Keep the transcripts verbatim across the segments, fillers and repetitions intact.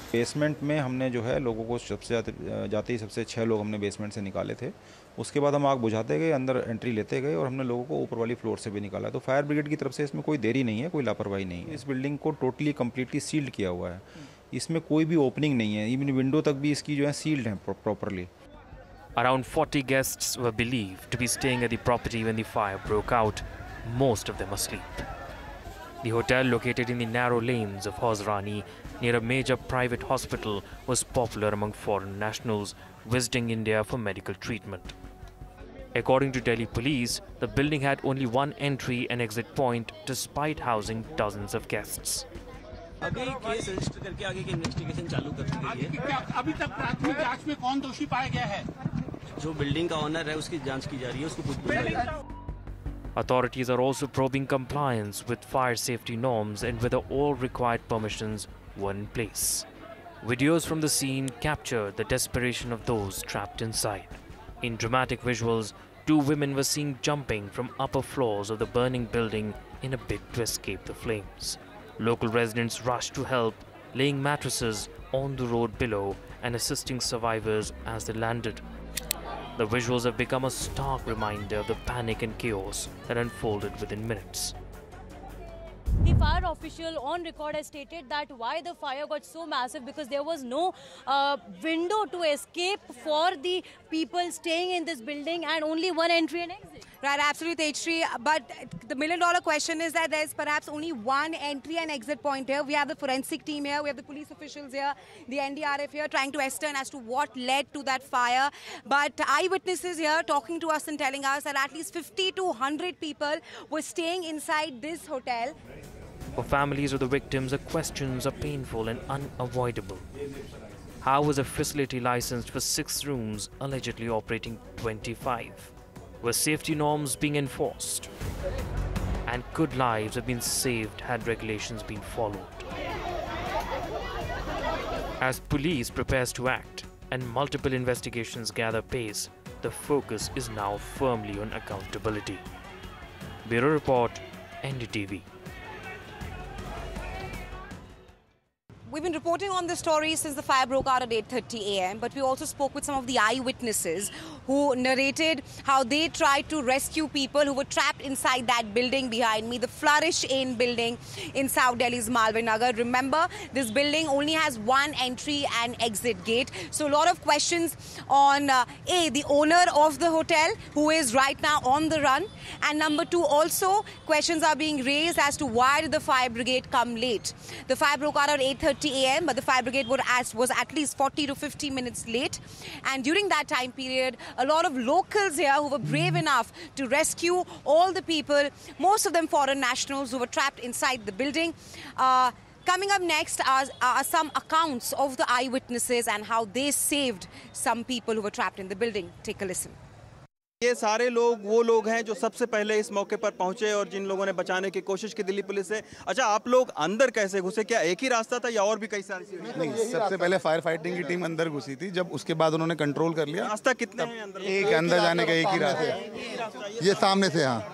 Basement में हमने जो है लोगों को सबसे जाते जाते ही सबसे छः लोग हमने बेसमेंट से निकाले थे। उसके बाद हम आग बुझाते गए, अंदर एंट्री लेते गए और हमने लोगों को ऊपर वाली फ्लोर से भी निकाला। तो फायर ब्रिगेड की तरफ से इसमें कोई देरी नहीं है, कोई लापरवाही नहीं है। इस बिल्डिंग को टोटली कम्प्लीटली सील्ड किया हुआ है, इसमें कोई भी ओपनिंग नहीं है, इवन विंडो तक भी इसकी जो है सील्ड है properly. Around forty guests were believed to be staying at the property when the fire broke out, most of them asleep. The hotel, located in the narrow lanes of Hosrani near a major private hospital, was popular among foreign nationals visiting India for medical treatment. According to Delhi police, the building had only one entry and exit point despite housing dozens of guests. अभी case register करके आगे की investigation चालू कर दी गई है। अभी तक प्राथमिक जांच में कौन दोषी पाया गया है? जो बिल्डिंग का ऑनर है उसकी जांच की जा रही है, उसको पूछा जा रहा है। Authorities are also probing compliance with fire safety norms and whether all required permissions were in place. Videos from the scene captured the desperation of those trapped inside. In dramatic visuals, two women were seen jumping from upper floors of the burning building in a bid to escape the flames. Local residents rushed to help, laying mattresses on the road below and assisting survivors as they landed. The visuals have become a stark reminder of the panic and chaos that unfolded within minutes. The fire official on record has stated that why the fire got so massive because there was no uh, window to escape for the people staying in this building and only one entry and exit. Right, absolutely, Tejshri. But the million dollar question is that there's perhaps only one entry and exit point here. We have the forensic team here, we have the police officials here, the N D R F here trying to ascertain as to what led to that fire. But eyewitnesses here talking to us and telling us that at least fifty to one hundred people were staying inside this hotel. For families of the victims, the questions are painful and unavoidable. How was a facility licensed for six rooms allegedly operating twenty-five? Were safety norms being enforced? And could lives have been saved had regulations been followed? As police prepares to act and multiple investigations gather pace, the focus is now firmly on accountability. Bureau Report, N D T V. We've been reporting on this story since the fire broke out at eight thirty a m, but we also spoke with some of the eyewitnesses who narrated how they tried to rescue people who were trapped inside that building behind me, the Flourish Inn building in South Delhi's Malviya Nagar. Remember, this building only has one entry and exit gate. So a lot of questions on uh, A, the owner of the hotel, who is right now on the run, and number two, also questions are being raised as to why did the fire brigade come late. The fire broke out at eight thirty a m, but the fire brigade was at least forty to fifty minutes late. And during that time period, a lot of locals here who were brave enough to rescue all the people, most of them foreign nationals who were trapped inside the building. Uh, coming up next are, are some accounts of the eyewitnesses and how they saved some people who were trapped in the building. Take a listen. ये सारे लोग वो लोग हैं जो सबसे पहले इस मौके पर पहुंचे और जिन लोगों ने बचाने की कोशिश की दिल्ली पुलिस से। अच्छा, आप लोग अंदर कैसे घुसे? क्या एक ही रास्ता था या और भी कई सारी चीजें? नहीं, सबसे पहले फायर फाइटिंग की टीम अंदर घुसी थी, जब उसके बाद उन्होंने कंट्रोल कर लिया। रास्ता कितने हैं अंदर? एक अंदर जाने का एक ही रास्ता है, ये सामने से। हाँ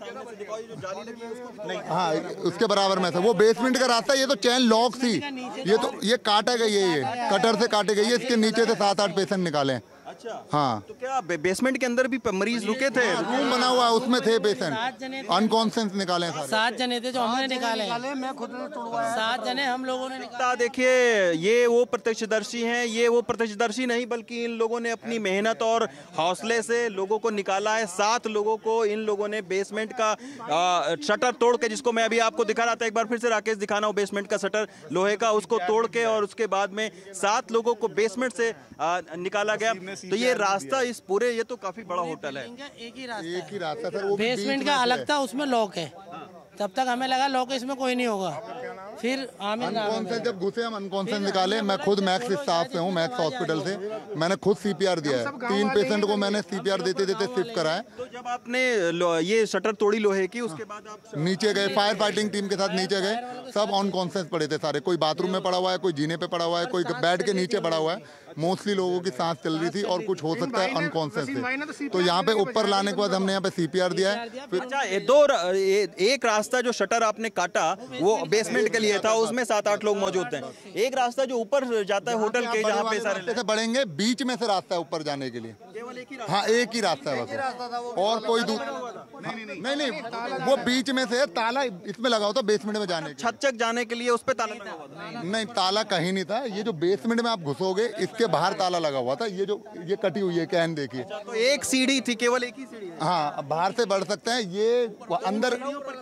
हाँ, उसके बराबर में था वो बेसमेंट का रास्ता। ये तो चैन लॉक थी, ये तो ये काटा गई है, ये कटर से काटे गई है। इसके नीचे से सात आठ पेशेंट निकाले। अच्छा, हाँ। तो क्या बेसमेंट के अंदर भी मरीज रुके थे? रूम बना हुआ, उसमें थे पेशेंट, अनकॉन्शियस निकाले सारे। सात जने थे जो हमने निकाले, मैं खुद ने तोड़वाया। सात जने हम लोगों ने निकाला। देखिए, ये वो प्रत्यक्षदर्शी हैं, ये वो प्रत्यक्षदर्शी नहीं बल्कि इन लोगों ने अपनी मेहनत और हौसले से लोगों को निकाला है। सात लोगों को इन लोगों ने बेसमेंट का शटर तोड़ के, जिसको मैं अभी आपको दिखा रहा था, एक बार फिर से राकेश दिखाना, वो बेसमेंट का शटर लोहे का, उसको तोड़ के और उसके बाद में सात लोगों को बेसमेंट से आ, निकाला गया। तो ये रास्ता इस पूरे, ये तो काफी बड़ा होटल है। एक ही रास्ता, एक ही रास्ता सर, वो बेसमेंट का अलग था, उसमें लॉक है। तब तक हमें लगा लॉक इसमें कोई नहीं होगा। फिर अनकॉन्शियस जब घुसे हम अनकॉन्शियस निकाले। मैं खुद मैक्स स्टाफ से हूँ, मैक्स हॉस्पिटल से। मैंने खुद सीपीआर दिया है, तीन पेशेंट को मैंने सीपीआर देते देते शिफ्ट कराया। तो जब आपने ये शटर तोड़ी लोहे की, उसके बाद आप नीचे गए, फायर फाइटिंग टीम के साथ नीचे गए। सब अनकॉन्शियस पड़े थे सारे, कोई बाथरूम में पड़ा हुआ है, कोई जीने पे पड़ा हुआ है, कोई बेड के नीचे पड़ा हुआ है। मोस्टली लोगों की सांस चल रही थी और कुछ हो सकता है अनकॉन्शियस थे। तो यहाँ पे ऊपर लाने के बाद हमने यहाँ पे सीपीआर दिया है। अच्छा, ये दो एक रास्ता जो शटर आपने काटा वो बेसमेंट के लिए था, उसमें सात आठ लोग मौजूद थे। एक रास्ता जो ऊपर जाता है होटल के, जहाँ पे सारे से बढ़ेंगे, बीच में से रास्ता है ऊपर जाने के लिए। हाँ, एक ही रास्ता है बस, और कोई नहीं नहीं वो बीच में से ताला इसमें लगा होता बेसमेंट में जाने, छत तक जाने के लिए उस पे ताला लगा हुआ था। नहीं, ताला कहीं नहीं था। ये जो बेसमेंट में आप घुसोगे इसके बाहर ताला लगा हुआ था। ये जो ये कटी हुई है कैन देखिए, तो एक सीढ़ी थी, केवल एक ही सीढ़ी। हाँ, बाहर से बढ़ सकते हैं। ये अंदर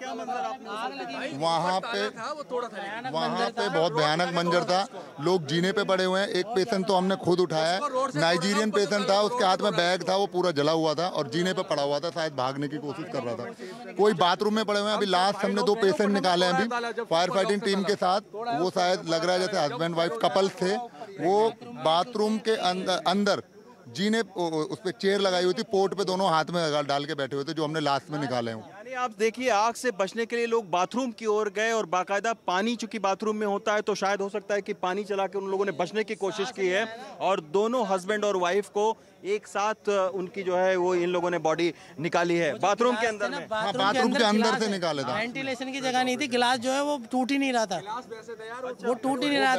वहाँ पे वहाँ पे बहुत भयानक मंजर था। लोग जीने पे पड़े हुए हैं। एक पेशेंट तो हमने खुद उठाया है, नाइजीरियन पेशेंट था, उसके हाथ में बैग था, वो पूरा जला हुआ था और जीने पे पड़ा हुआ था, शायद भागने की कोशिश कर रहा था। कोई बाथरूम में पड़े हुए हैं। अभी लास्ट हमने दो पेशेंट निकाले हैं अभी फायर फाइटिंग टीम के साथ। वो शायद लग रहा है जैसे हस्बैंड वाइफ कपल्स थे। वो बाथरूम के अंदर अंदर जीने उस पे चेयर लगाई हुई थी, पोर्ट पे दोनों हाथ में डाल के बैठे हुए थे, जो हमने लास्ट में निकाले हैं। यानी आप देखिए, आग से बचने के लिए लोग बाथरूम की ओर गए और बाकायदा पानी, चूंकि बाथरूम में होता है तो शायद हो सकता है कि पानी चला के उन लोगों ने बचने की कोशिश की है, और दोनों हस्बैंड और वाइफ को एक साथ उनकी जो है वो इन लोगों ने बॉडी निकाली है बाथरूम के अंदर में। हाँ, बाथरूम के अंदर से निकाले था। वेंटिलेशन की जगह नहीं थी, गिलास जो है वो टूट ही नहीं रहा था, वो टूट ही नहीं रहा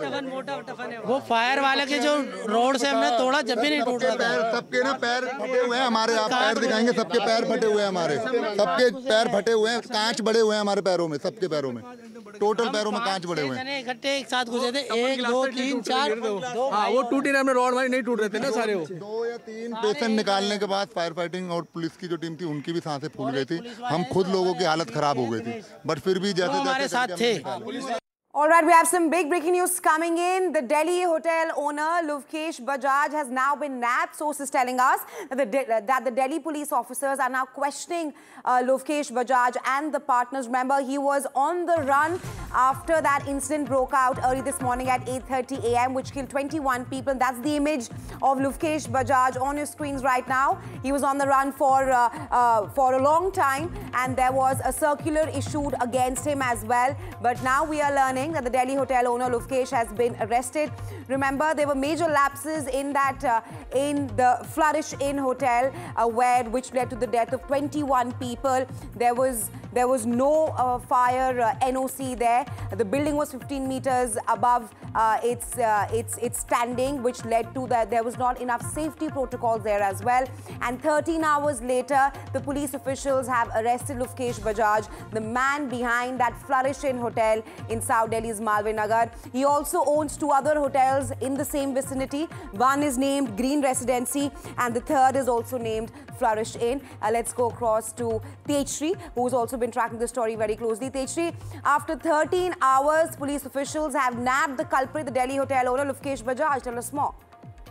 था। वो फायर वाले के जो रोड से हमने तोड़ा, जब भी नहीं टूट रहा था। सबके ना पैर फटे हुए हैं हमारे, आप पैर दिखाएंगे, सबके पैर फटे हुए हैं हमारे, सबके पैर फटे हुए हैं, कांच बड़े हुए हैं हमारे पैरों में, सबके पैरों में, टोटल पैरों में कांच बड़े हुए हैं। इकट्ठे एक साथ घुसे थे, एक दो तीन चार, हाँ वो टूटी ना, रोड वाली नहीं टूट रहे थे ना सारे। वो दो या तीन पेशेंट निकालने के बाद फायर फाइटिंग और पुलिस की जो टीम थी उनकी भी सांसें फूल गई थी। हम खुद लोगों की हालत खराब हो गई थी, बट फिर भी जैसे हमारे साथ थे। All right, we have some big breaking news coming in. The Delhi hotel owner Lokesh Bajaj has now been nabbed. Sources telling us that the, that the Delhi police officers are now questioning uh, Lokesh Bajaj and the partners. Remember, he was on the run after that incident broke out early this morning at eight thirty a m which killed twenty-one people. And that's the image of Lokesh Bajaj on your screens right now. He was on the run for uh, uh, for a long time, and there was a circular issued against him as well. But now we are learning that the Delhi hotel owner Lokesh has been arrested. Remember, there were major lapses in that uh, in the Flourish Inn hotel, uh, where which led to the death of twenty-one people. There was there was no uh, fire uh, N O C there. The building was fifteen meters above uh, its uh, its its standing, which led to that there was not enough safety protocols there as well. And thirteen hours later, the police officials have arrested Lokesh Bajaj, the man behind that Flourish Inn hotel in South Delhi's Malviya Nagar. He also owns two other hotels in the same vicinity. One is named Green Residency and the third is also named Flourish Inn. Uh, let's go across to Tejshri, who's also been tracking the story very closely. Tejshri, after thirteen hours, police officials have nabbed the culprit, the Delhi hotel owner Lokesh Bajaj. Tell us more.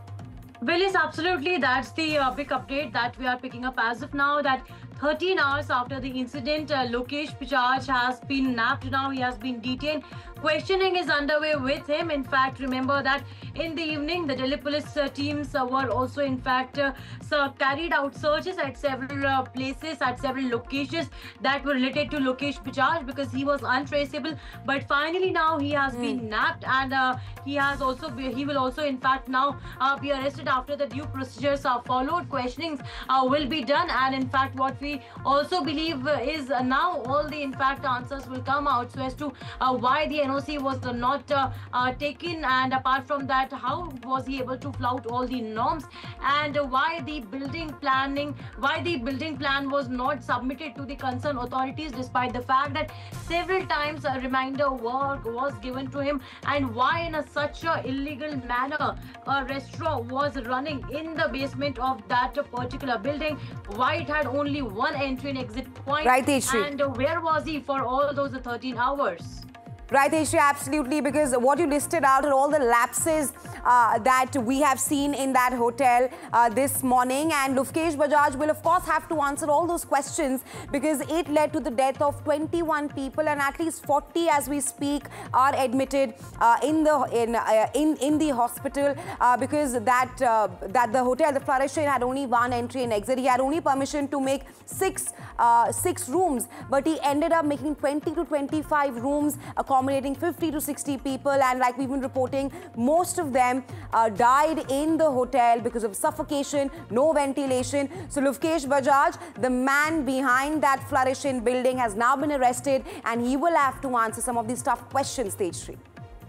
Well, yes, absolutely. That's the uh, big update that we are picking up as of now, that thirteen hours after the incident, uh, Lokesh Bajaj has been nabbed now. He has been detained. Questioning is underway with him. In fact, remember that in the evening, the Delhi police uh, teams uh, were also, in fact, uh, so carried out searches at several uh, places, at several locations that were related to Lokesh Bajaj, because he was untraceable. But finally, now he has mm. been nabbed, and uh, he has also be, he will also, in fact, now uh, be arrested after the due procedures are followed. Questionings uh, will be done, and in fact, what we also believe uh, is uh, now all the, in fact, answers will come out so as to uh, why the N O C was uh, not uh, uh, taken, and apart from that, how was he able to flout all the norms, and uh, why the building planning, why the building plan was not submitted to the concerned authorities, despite the fact that several times a reminder work was given to him, and why in a such a illegal manner a restaurant was running in the basement of that particular building, why it had only one entry and exit point, right, Tejshri, and uh, where was he for all those thirteen hours? Right, Tejshri, absolutely, because what you listed out are all the lapses uh, that we have seen in that hotel uh, this morning, and Lokesh Bajaj will of course have to answer all those questions, because it led to the death of twenty-one people, and at least forty as we speak are admitted uh, in the in, uh, in in the hospital, uh, because that uh, that the hotel, the Flourish Inn, had only one entry and exit. He had only permission to make six uh, six rooms, but he ended up making twenty to twenty-five rooms, according accommodating fifty to sixty people, and like we've been reporting, most of them uh, died in the hotel because of suffocation, no ventilation. So Lokesh Bajaj, the man behind that Flourish Inn building, has now been arrested, and he will have to answer some of these tough questions, Stage three.